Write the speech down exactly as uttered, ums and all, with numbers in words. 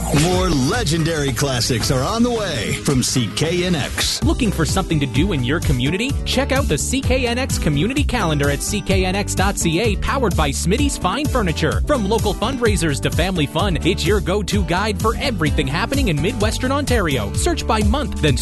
More legendary classics are on the way from C K N X. Looking for something to do in your community? Check out the C K N X Community Calendar at c k n x dot c a, powered by Smitty's Fine Furniture. From local fundraisers to family fun, it's your go-to guide for everything happening in Midwestern Ontario. Search by month, then